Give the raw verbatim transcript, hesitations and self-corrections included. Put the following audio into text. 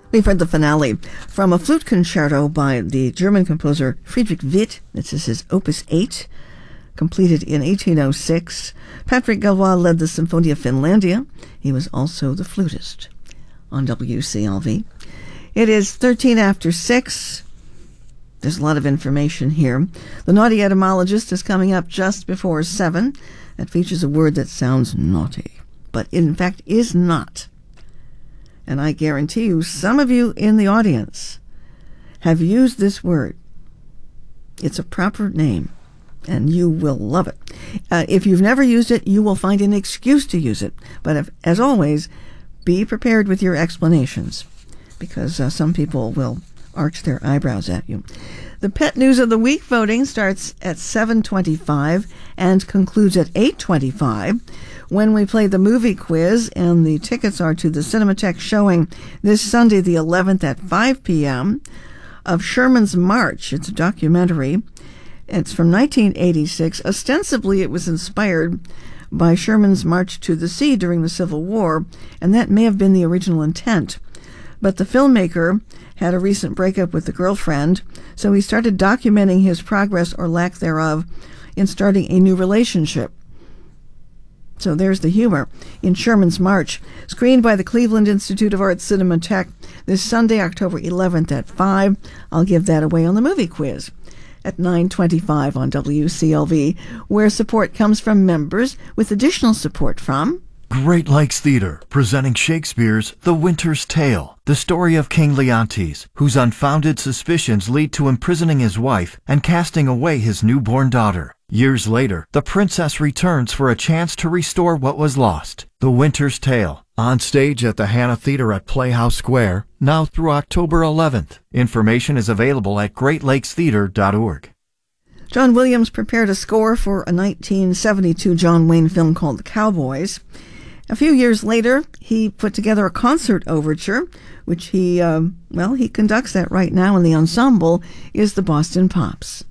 We've heard the finale from a flute concerto by the German composer Friedrich Witt. This is his Opus eight, completed in eighteen oh six. Patrick Galois led the Symphonia Finlandia. He was also the flutist on W C L V. It is thirteen after six. There's a lot of information here. The Naughty Etymologist is coming up just before seven. That features a word that sounds naughty, but in fact is not. And I guarantee you, some of you in the audience have used this word. It's a proper name, and you will love it. Uh, if you've never used it, you will find an excuse to use it. But if, as always, be prepared with your explanations, because uh, some people will arch their eyebrows at you. The Pet News of the Week voting starts at seven twenty-five and concludes at eight twenty-five. When we play the movie quiz, and the tickets are to the Cinematheque showing this Sunday the eleventh at five p.m. of Sherman's March. It's a documentary. It's from nineteen eighty-six. Ostensibly, it was inspired by Sherman's March to the Sea during the Civil War, and that may have been the original intent. But the filmmaker had a recent breakup with the girlfriend, so he started documenting his progress or lack thereof in starting a new relationship. So there's the humor in Sherman's March, screened by the Cleveland Institute of Art Cinematheque this Sunday, October eleventh at five. I'll give that away on the movie quiz at nine twenty-five on W C L V, where support comes from members with additional support from Great Lakes Theater, presenting Shakespeare's The Winter's Tale, the story of King Leontes, whose unfounded suspicions lead to imprisoning his wife and casting away his newborn daughter. Years later, the princess returns for a chance to restore what was lost. The Winter's Tale, on stage at the Hannah Theater at Playhouse Square, now through October eleventh. Information is available at great lakes theater dot org. John Williams prepared a score for a nineteen seventy-two John Wayne film called The Cowboys. A few years later, he put together a concert overture, which he, um, well, he conducts that right now, and the ensemble is the Boston Pops.